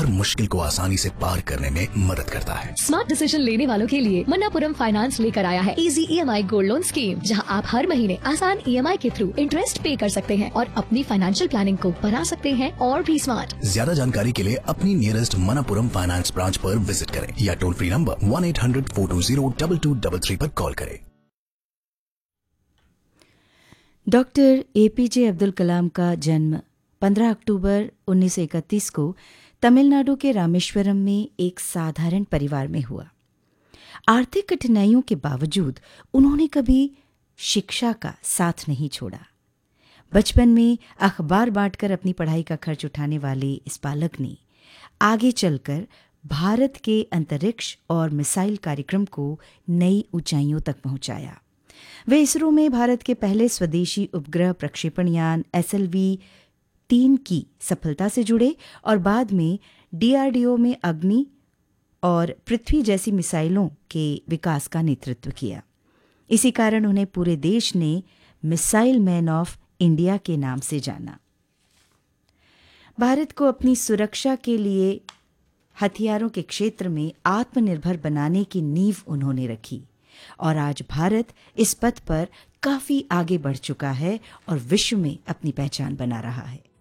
हर मुश्किल को आसानी से पार करने में मदद करता है। स्मार्ट डिसीजन लेने वालों के लिए मन्नापुरम फाइनेंस लेकर आया है easy EMI gold loan scheme, जहां आप हर महीने आसान EMI के थ्रू इंटरेस्ट पे कर सकते हैं और अपनी फाइनेंशियल प्लानिंग को बना सकते हैं और भी स्मार्ट। ज्यादा जानकारी के लिए अपनी नियरेस्ट मन्नापुरम फाइनेंस ब्रांच पर विजिट करें या टोल फ्री नंबर 1-800-420-2233 पर कॉल करें। डॉक्टर APJ अब्दुल कलाम का जन्म 15 अक्टूबर 1931 को तमिलनाडु के रामेश्वरम में एक साधारण परिवार में हुआ। आर्थिक कठिनाइयों के बावजूद उन्होंने कभी शिक्षा का साथ नहीं छोड़ा। बचपन में अखबार बांटकर अपनी पढ़ाई का खर्च उठाने वाले इस बालक ने आगे चलकर भारत के अंतरिक्ष और मिसाइल कार्यक्रम को नई ऊंचाइयों तक पहुंचाया। वे इसरो में भारत के पहले स्वदेशी उपग्रह प्रक्षेपण यान SLV-3 की सफलता से जुड़े और बाद में DRDO में अग्नि और पृथ्वी जैसी मिसाइलों के विकास का नेतृत्व किया। इसी कारण उन्हें पूरे देश ने मिसाइल मैन ऑफ इंडिया के नाम से जाना। भारत को अपनी सुरक्षा के लिए हथियारों के क्षेत्र में आत्मनिर्भर बनाने की नींव उन्होंने रखी और आज भारत इस पथ पर काफी आगे बढ़ चुका है और विश्व में अपनी पहचान बना रहा है।